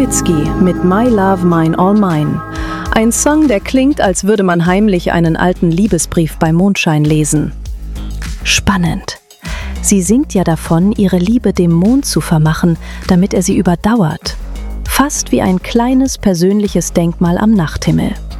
Nowitzki mit My Love, Mine, All Mine. Ein Song, der klingt, als würde man heimlich einen alten Liebesbrief bei Mondschein lesen. Spannend. Sie singt ja davon, ihre Liebe dem Mond zu vermachen, damit er sie überdauert. Fast wie ein kleines persönliches Denkmal am Nachthimmel.